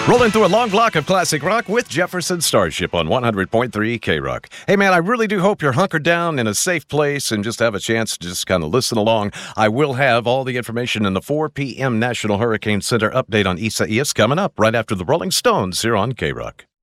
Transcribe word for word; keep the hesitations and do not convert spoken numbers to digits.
Rolling through a long block of classic rock with Jefferson Starship on one hundred point three K-Rock. Hey, man, I really do hope you're hunkered down in a safe place and just have a chance to just kind of listen along. I will have all the information in the four p.m. National Hurricane Center update on Isaias coming up right after the Rolling Stones here on K-Rock.